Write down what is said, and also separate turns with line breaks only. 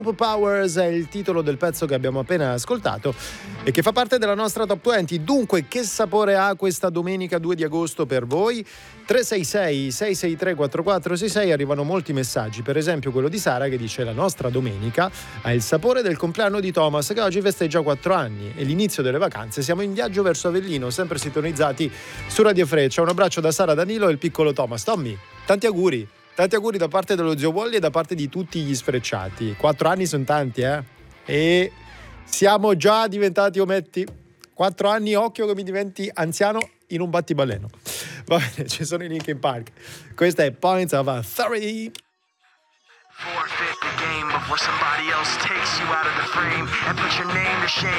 Powers è il titolo del pezzo che abbiamo appena ascoltato e che fa parte della nostra Top 20. Dunque, che sapore ha questa domenica 2 di agosto per voi? 366-663-4466. Arrivano molti messaggi, per esempio quello di Sara che dice: la nostra domenica ha il sapore del compleanno di Thomas, che oggi festeggia 4 anni, e l'inizio delle vacanze. Siamo in viaggio verso Avellino, sempre sintonizzati su Radio Freccia. Un abbraccio da Sara, Danilo e il piccolo Thomas. Tommy, tanti auguri. Tanti auguri da parte dello zio Wally e da parte di tutti gli sfrecciati. 4 anni sono tanti, E siamo già diventati ometti. 4 anni, occhio che mi diventi anziano in un battibaleno. Va bene, ci sono i Linkin Park. Questa è Points of Authority.
Forfeit the game before somebody else takes you out of the frame and put your name to shame.